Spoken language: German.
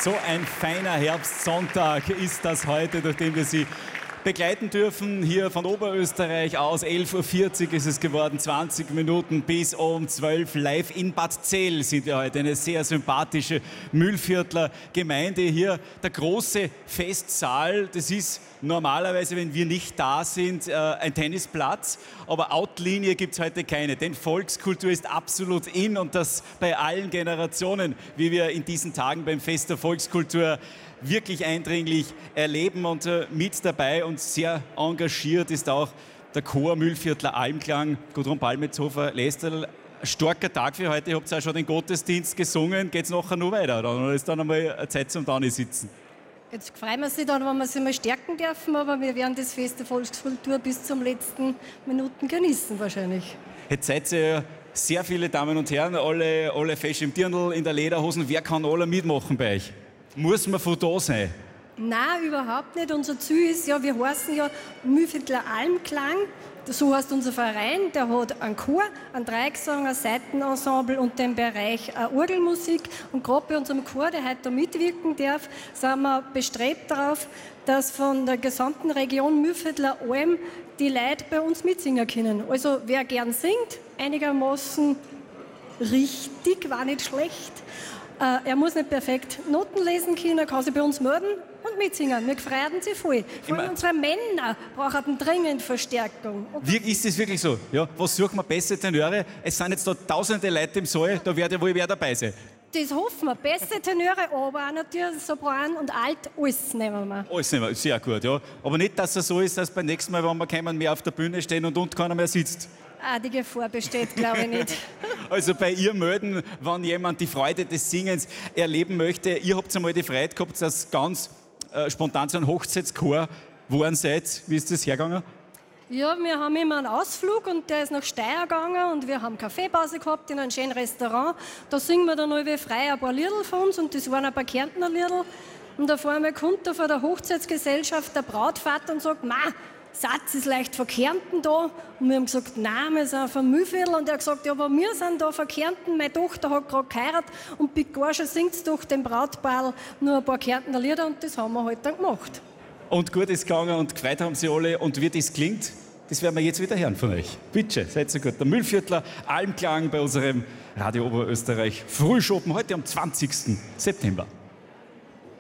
So ein feiner Herbstsonntag ist das heute, durch den wir Sie begleiten dürfen. Hier von Oberösterreich aus, 11:40 Uhr ist es geworden, 20 Minuten bis um 12 Uhr. Live in Bad Zell sind wir heute, eine sehr sympathische Mühlviertler Gemeinde. Hier der große Festsaal, das ist normalerweise, wenn wir nicht da sind, ein Tennisplatz, aber Outlinie gibt es heute keine, denn Volkskultur ist absolut in und das bei allen Generationen, wie wir in diesen Tagen beim Fest der Volkskultur wirklich eindringlich erleben. Und mit dabei und sehr engagiert ist auch der Chor Mühlviertler Almklang, Gudrun Palmetzhofer-Lästerl. Starker Tag für heute, ihr habt auch schon den Gottesdienst gesungen, geht es nachher noch weiter oder ist dann einmal eine Zeit zum Dani sitzen? Jetzt freuen wir uns dann, wenn wir sie mal stärken dürfen, aber wir werden das Fest der Volkskultur bis zum letzten Minuten genießen wahrscheinlich. Jetzt seid ihr sehr viele Damen und Herren, alle fesch im Dirndl, in der Lederhosen. Wer kann alle mitmachen bei euch? Muss man von da sein? Nein, überhaupt nicht. Unser Ziel ist ja, wir heißen ja Mühlviertler Almklang. So heißt unser Verein, der hat einen Chor, einen Dreigesang, ein Saitenensemble und den Bereich Orgelmusik. Und gerade bei unserem Chor, der heute da mitwirken darf, sind wir bestrebt darauf, dass von der gesamten Region Mühlviertler Alm die Leute bei uns mitsingen können. Also wer gern singt, einigermaßen richtig, war nicht schlecht. Er muss nicht perfekt Noten lesen können, kann sich bei uns melden und mitsingen. Wir freuen sich voll. Vor allem unsere Männer brauchen dringend Verstärkung. Ist das wirklich so? Ja, was suchen wir? Beste Tenöre? Es sind jetzt da tausende Leute im Saal, da wird ja wohl wer dabei sein. Das hoffen wir. Beste Tenöre, aber auch natürlich Sopran und Alt, alles nehmen wir. Alles nehmen wir, sehr gut, ja. Aber nicht, dass es so ist, dass beim nächsten Mal, wenn wir kommen, mehr auf der Bühne stehen und keiner mehr sitzt. Ah, die Gefahr besteht, glaube ich, nicht. Also bei ihr melden, wenn jemand die Freude des Singens erleben möchte. Ihr habt einmal die Freude gehabt, dass ganz spontan so ein Hochzeitschor geworden seid. Wie ist das hergegangen? Ja, wir haben immer einen Ausflug und der ist nach Steyr gegangen und wir haben Kaffeepause gehabt in einem schönen Restaurant. Da singen wir dann alle frei ein paar Liedl von uns und das waren ein paar Kärntner Liedl. Und da vor einmal kommt da von der Hochzeitsgesellschaft der Brautvater und sagt, Satz ist leicht von Kärnten da. Und wir haben gesagt, nein, wir sind von Mühlviertel. Und er hat gesagt, ja, aber wir sind da von Kärnten. Meine Tochter hat gerade geheiratet und Bigorsche singt doch dem Brautpaar nur ein paar Kärntner Lieder und das haben wir halt dann gemacht. Und gut ist gegangen und gefreut haben sie alle. Und wie das klingt, das werden wir jetzt wieder hören von euch. Bitte, seid so gut. Der Mühlviertler Almklang bei unserem Radio Oberösterreich Frühschoppen heute am 20. September.